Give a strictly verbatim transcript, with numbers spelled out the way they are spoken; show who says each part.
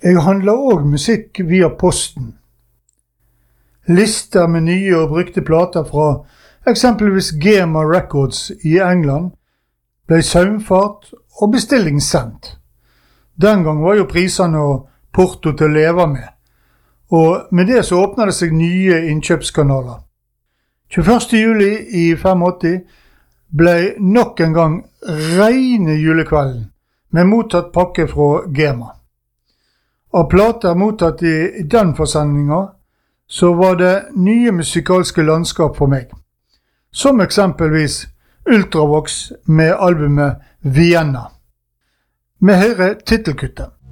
Speaker 1: Jeg handler også musikk via posten. Lister med nye og brukte plater fra eksempelvis Gema Records i England ble saumfart og bestilling sendt. Den gang var jo prisene og porto til å leve med, og med det så åpnet det seg nye innkjøpskanaler. tjueførste juli i åttifem ble nok en gang rene julekvelden med mottatt pakke fra Gema. Av plater mottatt i den forsendingen, så var det nye musikalske landskap for meg, som eksempelvis Ultravox med albumet Vienna. Vi hører titelkuttet.